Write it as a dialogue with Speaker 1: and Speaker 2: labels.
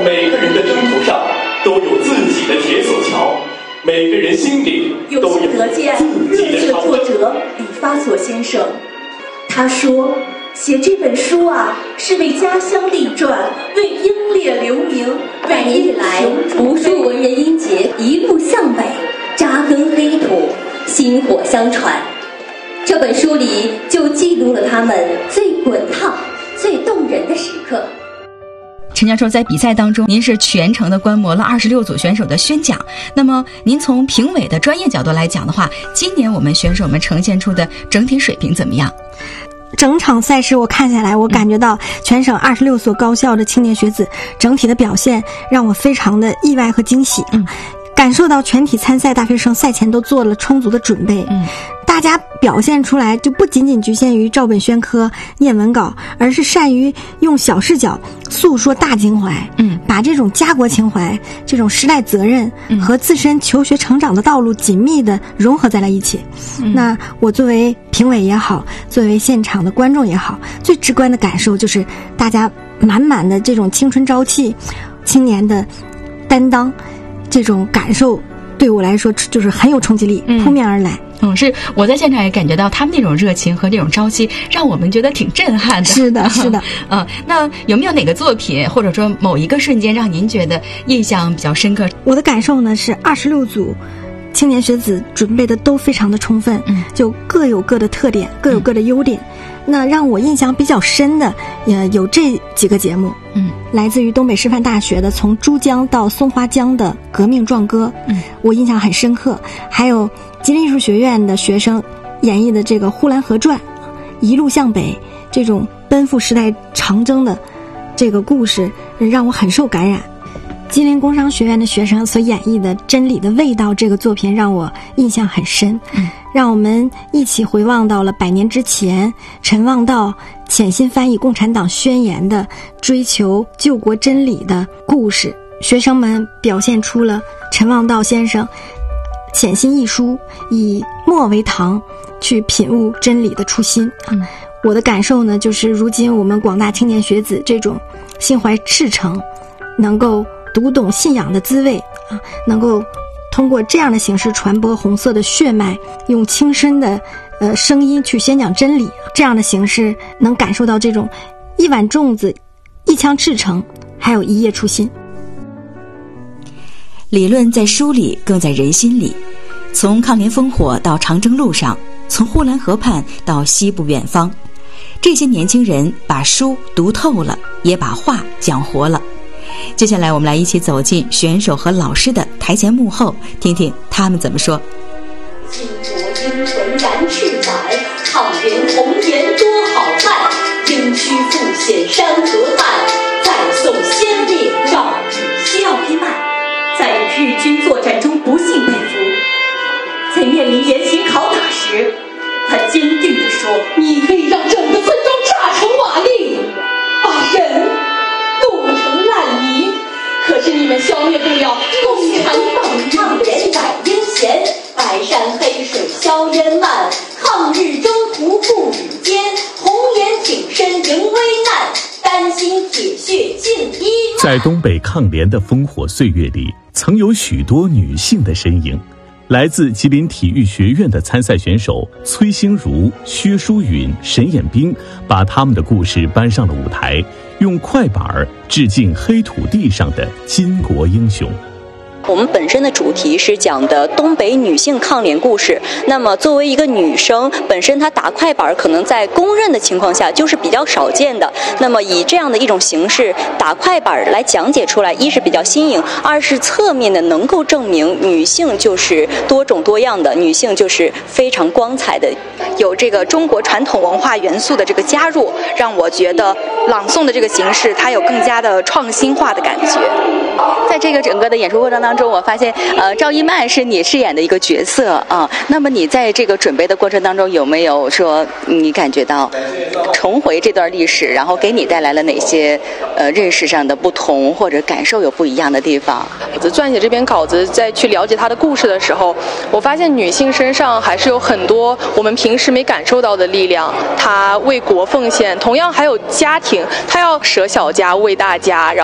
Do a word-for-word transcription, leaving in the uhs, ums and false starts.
Speaker 1: 每个人的征途上都有自己的铁索桥，每个人心里都有
Speaker 2: 得见
Speaker 1: 自己的
Speaker 2: 作者李发所先生，他说写这本书啊，是为家乡立传，为英烈留名。
Speaker 3: 百年以来，无数文人英杰一路向北，扎根黑土，薪火相传。这本书里就记录了他们最滚烫、最动人的时刻。
Speaker 4: 陈教授，在比赛当中，您是全程的观摩了二十六组选手的宣讲。那么，您从评委的专业角度来讲的话，今年我们选手们呈现出的整体水平怎么样？
Speaker 5: 整场赛事我看下来，我感觉到全省二十六所高校的青年学子整体的表现让我非常的意外和惊喜。嗯，感受到全体参赛大学生赛前都做了充足的准备。嗯。大家表现出来就不仅仅局限于照本宣科念文稿，而是善于用小视角诉说大情怀。嗯，把这种家国情怀、这种时代责任和自身求学成长的道路紧密地融合在了一起。嗯，那我作为评委也好，作为现场的观众也好，最直观的感受就是大家满满的这种青春朝气、青年的担当，这种感受对我来说就是很有冲击力，扑面而来。
Speaker 4: 嗯，是我在现场也感觉到他们那种热情和这种朝气，让我们觉得挺震撼的。
Speaker 5: 是的，是的。
Speaker 4: 嗯，那有没有哪个作品或者说某一个瞬间让您觉得印象比较深刻？
Speaker 5: 我的感受呢是二十六组青年学子准备的都非常的充分，嗯，就各有各的特点，各有各的优点。嗯，那让我印象比较深的，呃，有这几个节目，嗯，来自于东北师范大学的《从珠江到松花江的革命壮歌》，嗯，我印象很深刻。还有吉林艺术学院的学生演绎的这个《呼兰河传》，一路向北，这种奔赴时代长征的这个故事，让我很受感染。吉林工商学院的学生所演绎的《真理的味道》这个作品让我印象很深，嗯，让我们一起回望到了百年之前，陈望道潜心翻译共产党宣言的追求救国真理的故事。学生们表现出了陈望道先生潜心译书，以墨为堂去品悟真理的初心。嗯，我的感受呢，就是如今我们广大青年学子这种心怀赤诚，能够读懂信仰的滋味啊，能够通过这样的形式传播红色的血脉，用轻声的呃声音去宣讲真理，这样的形式能感受到这种一碗粽子、一腔赤诚，还有一夜初心。
Speaker 6: 理论在书里，更在人心里。从抗联烽火到长征路上，从呼兰河畔到西部远方，这些年轻人把书读透了，也把话讲活了。接下来我们来一起走进选手和老师的台前幕后，听听他们怎么说。
Speaker 3: 巾帼英魂燃翅展，抗联红颜多好看，英躯复显山河汉，再送先烈绕日
Speaker 2: 赵一曼在日军作战中不幸被俘，在面临严刑拷打时，他坚定地说：
Speaker 7: 你可以让整个村庄炸成瓦砾，把人冻成烂泥，可是你们消灭不了共产党。
Speaker 3: 抗联改英贤，白山黑水硝烟漫，抗日征途不与艰，红颜挺身迎危难，担心铁血尽一万。
Speaker 8: 在东北抗联的烽火岁月里，曾有许多女性的身影。来自吉林体育学院的参赛选手崔星如、薛淑允、沈衍兵把他们的故事搬上了舞台，用快板致敬黑土地上的巾帼英雄。
Speaker 9: 我们本身的主题是讲的东北女性抗联故事，那么作为一个女生，本身她打快板可能在公认的情况下就是比较少见的，那么以这样的一种形式打快板来讲解出来，一是比较新颖，二是侧面的能够证明女性就是多种多样的，女性就是非常光彩的。
Speaker 10: 有这个中国传统文化元素的这个加入，让我觉得朗诵的这个形式它有更加的创新化的感觉。
Speaker 11: 在这个整个的演出过程当中，我发现呃赵一曼是你饰演的一个角色啊。那么你在这个准备的过程当中，有没有说你感觉到重回这段历史，然后给你带来了哪些呃认识上的不同，或者感受有不一样的地方？
Speaker 12: 撰写这篇稿子，在去了解她的故事的时候，我发现女性身上还是有很多我们平时没感受到的力量。她为国奉献，同样还有家庭，她要舍小家为大家。